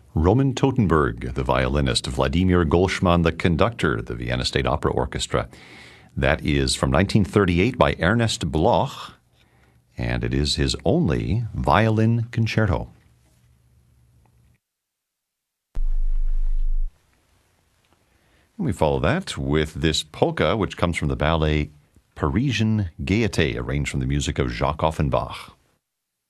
Roman Totenberg, the violinist, Vladimir Golschmann, the conductor, the Vienna State Opera Orchestra. That is from 1938 by Ernest Bloch, and it is his only violin concerto. And we follow that with this polka, which comes from the ballet Parisian Gaieté, arranged from the music of Jacques Offenbach.